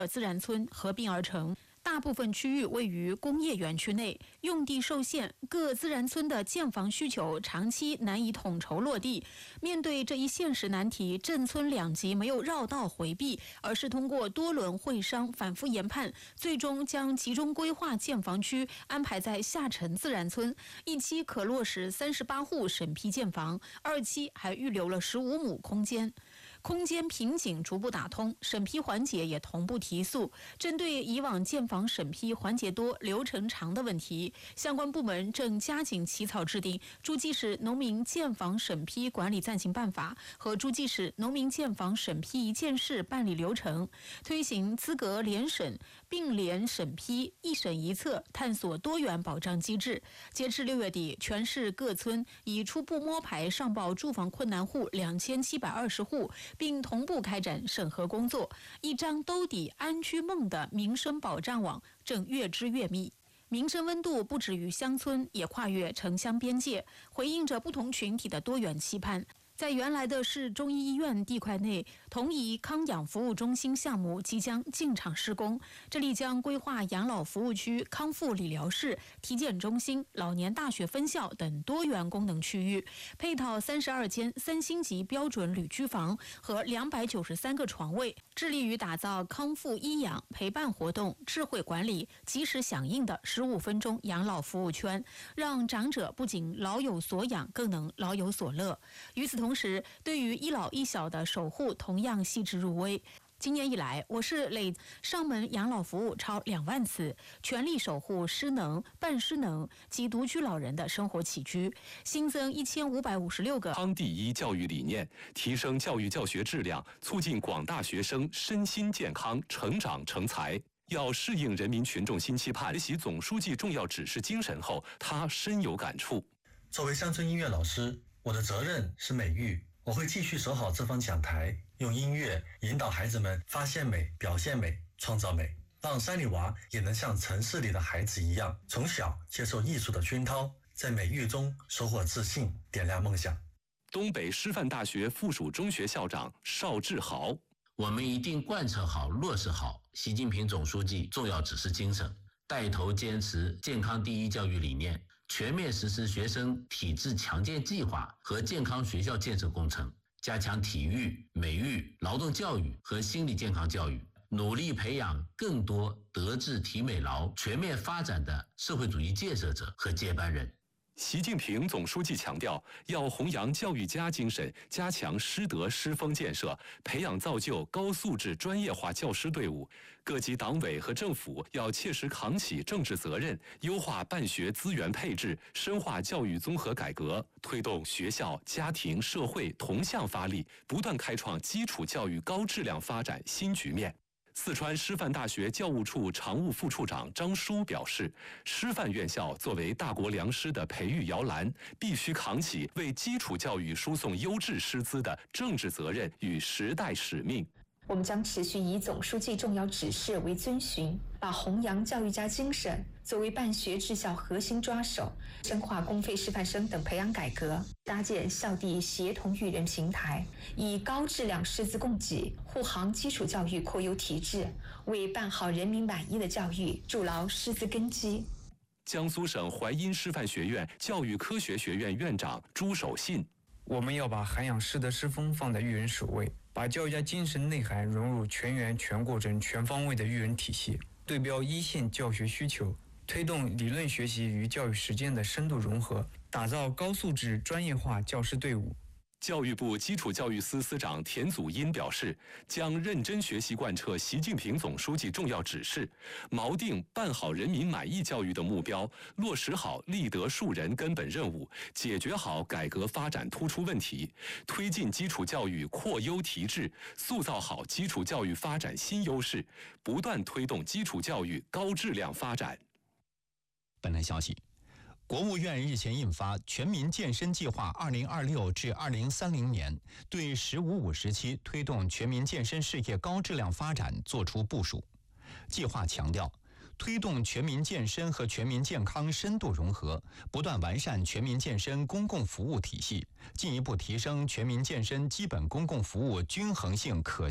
自然村合并而成。大部分区域位于工业园区内，用地受限，各自然村的建房需求长期难以统筹落地。面对这一现实难题，镇村两级没有绕道回避，而是通过多轮会商反复研判，最终将集中规划建房区安排在下沉自然村，一期可落实38户审批建房，二期还预留了15亩空间。空间瓶颈逐步打通，审批环节也同步提速。针对以往建房审批环节多、流程长的问题，相关部门正加紧起草制定诸暨市农民建房审批管理暂行办法和诸暨市农民建房审批一件事办理流程，推行资格联审、并联审批、一审一策，探索多元保障机制。截至6月底，全市各村已初步摸排上报住房困难户2720户，并同步开展审核工作，一张兜底安居梦的民生保障网正越织越密。民生温度不止于乡村，也跨越城乡边界，回应着不同群体的多元期盼。在原来的市中医医院地块内，同怡康养服务中心项目即将进场施工，这里将规划养老服务区、康复理疗室、体检中心、老年大学分校等多元功能区域，配套32间3星级标准旅居房和293个床位，致力于打造康复医养、陪伴活动、智慧管理、及时响应的15分钟养老服务圈，让长者不仅老有所养，更能老有所乐。与此同时，对于一老一小的守护同样细致入微。今年以来，我市累上门养老服务超2万次，全力守护失能、半失能及独居老人的生活起居，新增1556个。 康第一教育理念，提升教育教学质量，促进广大学生身心健康、成长成才。要适应人民群众新期盼，学习总书记重要指示精神后，他深有感触。 作为乡村音乐老师，我的责任是美育，我会继续守好这方讲台，用音乐引导孩子们发现美、表现美、创造美，让山里娃也能像城市里的孩子一样，从小接受艺术的熏陶，在美育中收获自信，点亮梦想。 东北师范大学附属中学校长邵志豪： 我们一定贯彻好、落实好习近平总书记重要指示精神，带头坚持健康第一教育理念，全面实施学生体质强健计划和健康学校建设工程，加强体育、美育、劳动教育和心理健康教育，努力培养更多德智体美劳全面发展的社会主义建设者和接班人。 习近平总书记强调，要弘扬教育家精神，加强师德师风建设，培养造就高素质专业化教师队伍。各级党委和政府要切实扛起政治责任，优化办学资源配置，深化教育综合改革，推动学校、家庭、社会同向发力，不断开创基础教育高质量发展新局面。四川师范大学教务处常务副处长张舒表示，师范院校作为大国良师的培育摇篮，必须扛起为基础教育输送优质师资的政治责任与时代使命。 我们将持续以总书记重要指示为遵循，把弘扬教育家精神作为办学治校核心抓手，深化公费师范生等培养改革，搭建校地协同育人平台，以高质量师资供给护航基础教育扩优提质，为办好人民满意的教育筑牢师资根基。 江苏省淮阴师范学院教育科学学院院长朱守信： 我们要把涵养师德师风放在育人首位，把教育家精神内涵融入全员全过程全方位的育人体系，对标一线教学需求，推动理论学习与教育实践的深度融合，打造高素质专业化教师队伍。 教育部基础教育司司长田祖荫表示，将认真学习贯彻习近平总书记重要指示，锚定办好人民满意教育的目标，落实好立德树人根本任务，解决好改革发展突出问题，推进基础教育扩优提质，塑造好基础教育发展新优势，不断推动基础教育高质量发展。 本台消息，国务院日前印发《全民健身计划（2026至2030年）》，对“十五五”时期推动全民健身事业高质量发展作出部署。计划强调，推动全民健身和全民健康深度融合，不断完善全民健身公共服务体系，进一步提升全民健身基本公共服务均衡性可